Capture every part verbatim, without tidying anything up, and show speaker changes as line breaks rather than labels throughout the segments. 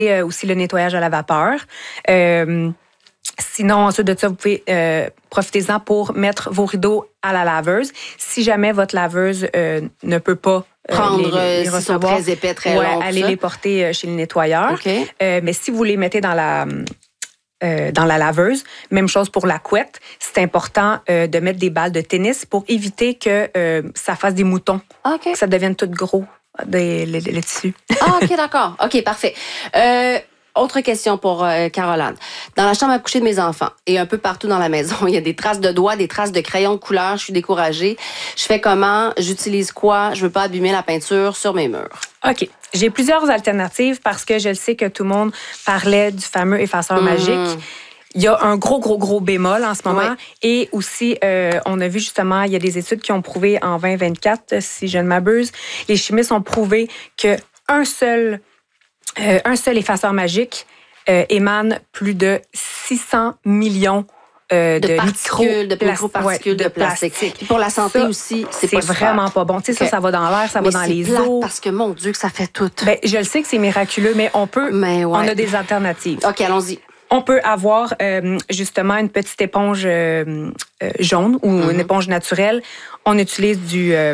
euh, aussi le nettoyage à la vapeur. Euh, sinon, ensuite de ça, vous pouvez euh, profitez-en pour mettre vos rideaux à la laveuse. Si jamais votre laveuse euh, ne peut pas euh,
prendre
les, les
s'ils sont très épais, très
ouais,
longs,
allez les porter chez le nettoyeur.
Okay.
Euh, mais si vous les mettez dans la Euh, dans la laveuse. Même chose pour la couette. C'est important euh, de mettre des balles de tennis pour éviter que euh, ça fasse des moutons,
okay.
que ça devienne tout gros, des, les, les tissus.
Ah, OK, d'accord. OK, parfait. Euh, autre question pour euh, Caroline. Dans la chambre à coucher de mes enfants et un peu partout dans la maison, il y a des traces de doigts, des traces de crayons de couleur. Je suis découragée. Je fais comment? J'utilise quoi? Je veux pas abîmer la peinture sur mes murs.
OK. J'ai plusieurs alternatives parce que je le sais que tout le monde parlait du fameux effaceur mmh. magique. Il y a un gros, gros, gros bémol en ce moment. Oui. Et aussi, euh, on a vu justement, il y a des études qui ont prouvé en vingt vingt-quatre, si je ne m'abuse, les chimistes ont prouvé qu'un seul, euh, un seul effaceur magique euh, émane plus de six cents millions Euh,
de,
de
particules, de micro-particules
ouais,
de, de plastique. plastique. Pour la santé ça, aussi, c'est,
c'est
pas
vraiment pas bon. Tu sais, okay. ça, ça va dans l'air, ça
mais
va dans
c'est
les
plate
eaux.
Parce que, mon Dieu, que ça fait tout.
Ben, je le sais que c'est miraculeux, mais on peut, mais ouais. on a des alternatives.
OK, allons-y.
On peut avoir euh, justement une petite éponge euh, euh, jaune ou mm-hmm. une éponge naturelle. On utilise du, euh,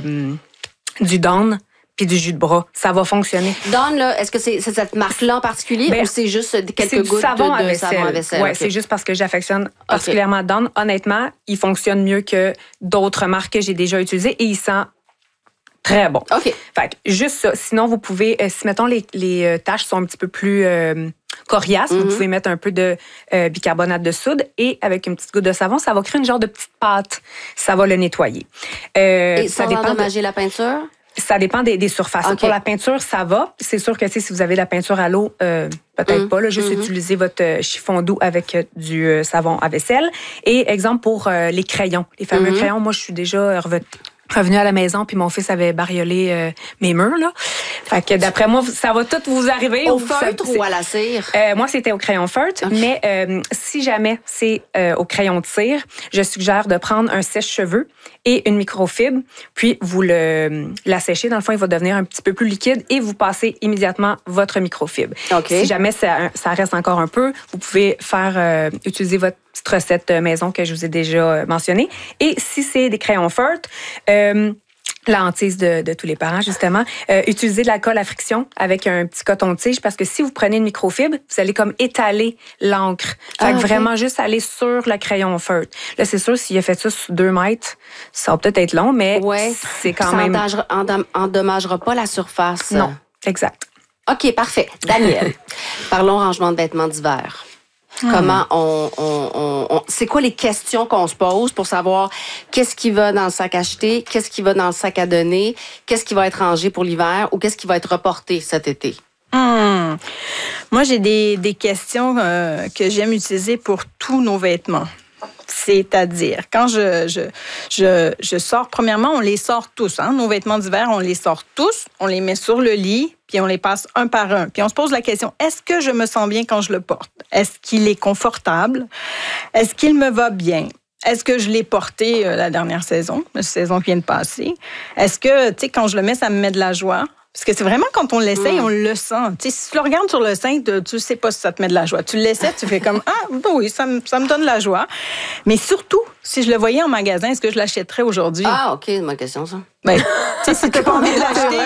du Dawn puis du jus de bras. Ça va fonctionner.
Dawn, là, est-ce que c'est, c'est cette marque-là en particulier ben, ou c'est juste quelques
c'est
gouttes
savon
de, de
à vaisselle.
savon à vaisselle?
Oui,
okay.
c'est juste parce que j'affectionne particulièrement okay. Dawn. Honnêtement, il fonctionne mieux que d'autres marques que j'ai déjà utilisées et il sent très bon.
OK.
Fait que juste ça. Sinon, vous pouvez, euh, si mettons les, les taches sont un petit peu plus euh, coriaces, mm-hmm. vous pouvez mettre un peu de euh, bicarbonate de soude et avec une petite goutte de savon, ça va créer une genre de petite pâte. Ça va le nettoyer.
Euh, et ça va endommager de... la peinture?
Ça dépend des, des surfaces. Okay. Pour la peinture, ça va. C'est sûr que si vous avez de la peinture à l'eau, euh, peut-être mmh. pas. Là, juste mmh. utiliser votre chiffon doux avec euh, du euh, savon à vaisselle. Et exemple pour euh, les crayons. Les fameux mmh. crayons, moi, je suis déjà revenue. Revenu à la maison, puis mon fils avait bariolé euh, mes murs, là. Fait que d'après moi, ça va tout vous arriver.
Au feutre ou à la cire?
Euh, moi, c'était au crayon feutre, okay. mais euh, si jamais c'est euh, au crayon de cire, je suggère de prendre un sèche-cheveux et une microfibre, puis vous le l'asséchez. Dans le fond, il va devenir un petit peu plus liquide et vous passez immédiatement votre microfibre.
Okay.
Si jamais ça, ça reste encore un peu, vous pouvez faire euh, utiliser votre petite recette maison que je vous ai déjà mentionnée. Et si c'est des crayons feutres, euh, la hantise de, de tous les parents, justement, euh, utilisez de la colle à friction avec un petit coton-tige parce que si vous prenez une microfibre, vous allez comme étaler l'encre. Fait ah, que okay. vraiment juste aller sur le crayon feutre. Là, c'est sûr, s'il a fait ça sur deux mètres, ça va peut-être être long, mais
ouais.
c'est quand
ça
même...
Ça endommagera pas la surface.
Non, exact.
OK, parfait. Daniel, parlons rangement de vêtements d'hiver. Hmm. Comment on, on, on, on... C'est quoi les questions qu'on se pose pour savoir qu'est-ce qui va dans le sac acheté, qu'est-ce qui va dans le sac à donner, qu'est-ce qui va être rangé pour l'hiver ou qu'est-ce qui va être reporté cet été?
Hmm. Moi, j'ai des, des questions euh, que j'aime utiliser pour tous nos vêtements. C'est-à-dire, quand je, je, je, je sors, premièrement, on les sort tous. Hein? Nos vêtements d'hiver, on les sort tous, on les met sur le lit, puis on les passe un par un. Puis on se pose la question, est-ce que je me sens bien quand je le porte? Est-ce qu'il est confortable? Est-ce qu'il me va bien? Est-ce que je l'ai porté euh, la dernière saison, la saison qui vient de passer? Est-ce que, tu sais, quand je le mets, ça me met de la joie? Parce que c'est vraiment quand on l'essaye, mmh. on le sent. Tu sais, si tu le regardes sur le sein, tu ne sais pas si ça te met de la joie. Tu l'essaies, tu fais comme « Ah, ben oui, ça me, ça me donne de la joie. » Mais surtout, si je le voyais en magasin, est-ce que je l'achèterais aujourd'hui?
Ah, OK, c'est ma question, ça.
Ben, tu sais, si tu n'as pas envie de l'acheter,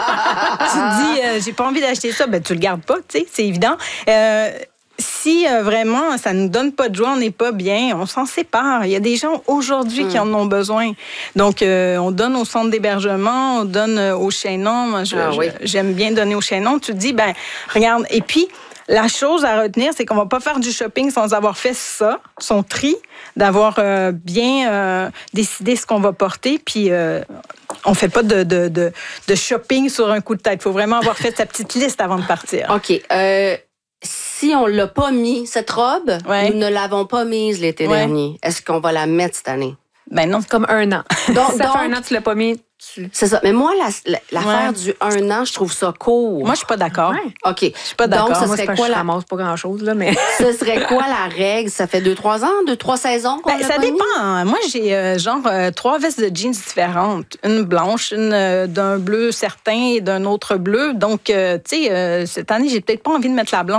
tu te dis euh, « J'ai pas envie d'acheter ça », ben tu le gardes pas, tu sais, c'est évident. Euh, Si euh, vraiment ça nous donne pas de joie, on n'est pas bien, on s'en sépare. Il y a des gens aujourd'hui mmh. qui en ont besoin. Donc, euh, on donne au centre d'hébergement, on donne euh, au chaînon. Moi, je, ah, oui. je, j'aime bien donner au chaînon. Tu te dis, ben regarde. Et puis, la chose à retenir, c'est qu'on va pas faire du shopping sans avoir fait ça, son tri, d'avoir euh, bien euh, décidé ce qu'on va porter. Puis, euh, on fait pas de, de, de, de shopping sur un coup de tête. Il faut vraiment avoir fait sa petite liste avant de partir.
OK. Euh... Si on l'a pas mis, cette robe, ouais. nous ne l'avons pas mise l'été ouais. dernier. Est-ce qu'on va la mettre cette année?
Ben non, c'est comme un an. Donc, ça donc, fait un an que tu l'as pas mis, Tu...
C'est ça. Mais moi, la, la, l'affaire
Ouais.
du un an, je trouve ça court.
Moi, je suis pas d'accord.
Ouais.
OK. Je
suis pas d'accord.
Donc, ce
Moi,
serait
c'est pas,
quoi
je
la...
ramasse pas grand-chose, là, mais...
ce serait quoi la règle? Ça fait deux, trois ans, deux, trois saisons qu'on
Ben,
l'a
ça
pas mis?
dépend. Moi, j'ai euh, genre euh, trois vestes de jeans différentes. Une blanche, une euh, d'un bleu certain et d'un autre bleu. Donc, euh, tu sais, euh, cette année, j'ai peut-être pas envie de mettre la blanche.